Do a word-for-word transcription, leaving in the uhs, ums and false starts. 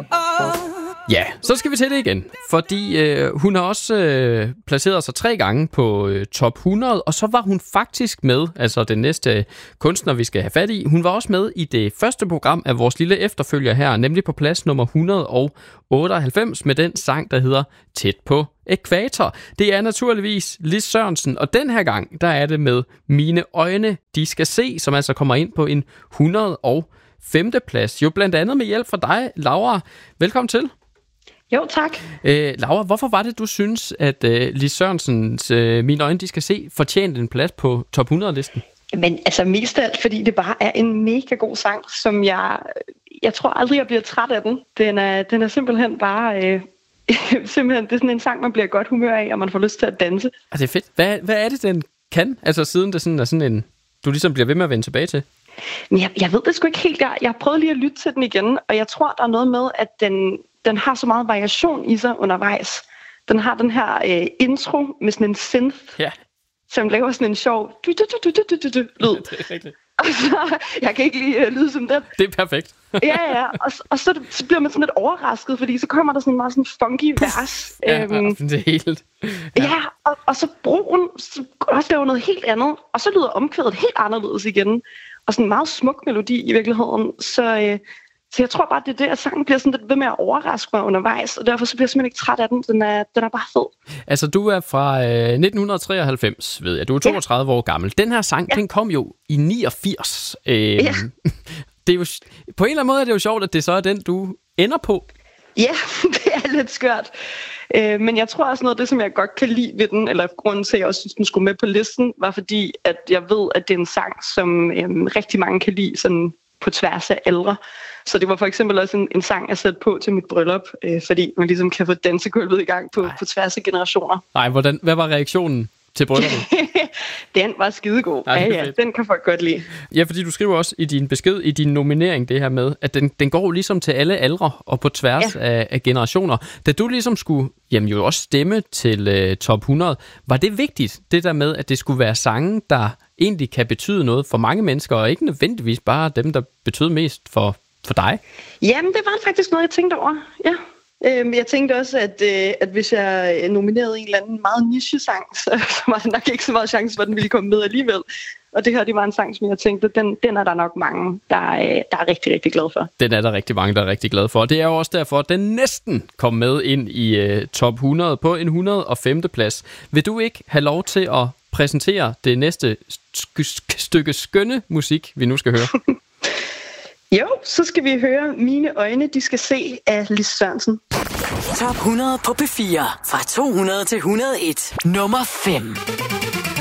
Ja, så skal vi til det igen, fordi øh, hun har også øh, placeret sig tre gange på øh, top hundrede, og så var hun faktisk med, altså den næste kunstner, vi skal have fat i, hun var også med i det første program af vores lille efterfølger her, nemlig på plads nummer et hundrede og otteoghalvfems med den sang, der hedder Tæt på Ækvator. Det er naturligvis Lis Sørensen, og den her gang, der er det med Mine øjne, de skal se, som altså kommer ind på en et hundrede og femte plads. Jo blandt andet med hjælp fra dig, Laura. Velkommen til. Jo, tak. Øh, Laura, hvorfor var det, du synes, at øh, Lis Sørensens øh, Mine øjne, de skal se, fortjente en plads på top hundrede-listen? Men altså mest af alt, fordi det bare er en mega god sang, som jeg, jeg tror aldrig, jeg bliver træt af den. Den er, den er simpelthen bare... Øh, simpelthen, det er sådan en sang, man bliver godt humør af, og man får lyst til at danse. Og det er fedt. Hvad, hvad er det, den kan? Altså siden det sådan er sådan en... Du ligesom bliver ved med at vende tilbage til? Men jeg, jeg ved det sgu ikke helt. Jeg, jeg har prøvet lige at lytte til den igen, og jeg tror, der er noget med, at den... Den har så meget variation i sig undervejs. Den har den her øh, intro med sådan en synth, ja. som laver sådan en sjov du, du, du, du, du, du, du, lyd. Det er rigtigt. Og så, jeg kan ikke lide uh, lyde som den. Det er perfekt. ja, ja. Og, og så, så bliver man sådan lidt overrasket, fordi så kommer der sådan en meget sådan funky vers. Ja, øhm, det er helt... Ja, ja og, og så broen så også laver noget helt andet. Og så lyder omkvædet helt anderledes igen. Og sådan en meget smuk melodi i virkeligheden. Så... Øh, Så jeg tror bare, det er det, at sangen bliver sådan lidt ved med at overraske mig undervejs, og derfor så bliver jeg simpelthen ikke træt af den. Den er, den er bare fed. Altså, du er fra øh, nitten treoghalvfems, ved jeg. Du er toogtredive ja. år gammel. Den her sang, ja. den kom jo i niogfirs. Øh, ja. Det er jo, på en eller anden måde er det jo sjovt, at det så er den, du ender på. Ja, det er lidt skørt. Øh, men jeg tror også noget af det, som jeg godt kan lide ved den, eller grunden til, at jeg også synes, den skulle med på listen, var fordi, at jeg ved, at det er en sang, som øh, rigtig mange kan lide sådan på tværs af aldre. Så det var for eksempel også en, en sang, jeg satte på til mit bryllup, øh, fordi man ligesom kan få dansegulvet i gang på, på tværs af generationer. Nej, hvordan, hvad var reaktionen til brylluppet? Den var skidegod. Ja, ja, den kan folk godt lide. Ja, fordi du skriver også i din besked, i din nominering, det her med, at den, den går ligesom til alle aldre og på tværs ja. af, af generationer. Da du ligesom skulle, jamen jo også stemme til uh, top hundrede, var det vigtigt, det der med, at det skulle være sange, der egentlig kan betyde noget for mange mennesker, og ikke nødvendigvis bare dem, der betyder mest for, for dig? Jamen, det var faktisk noget, jeg tænkte over, ja. Men jeg tænkte også, at, at hvis jeg nominerede en eller anden meget niche-sang, så, så var der nok ikke så meget chance for, at den ville komme med alligevel. Og det her, det var en sang, som jeg tænkte, den, den er der nok mange, der er, der er rigtig, rigtig glade for. Den er der rigtig mange, der er rigtig glade for. Og det er jo også derfor, at den næsten kom med ind i uh, top hundrede på en et hundrede og femte plads. Vil du ikke have lov til at præsentere det næste sk- stykke skønne musik, vi nu skal høre? Jo, så skal vi høre Mine øjne, de skal se af Lis Sørensen. top hundrede på P fire fra to hundrede til et hundrede og en. Nummer fem.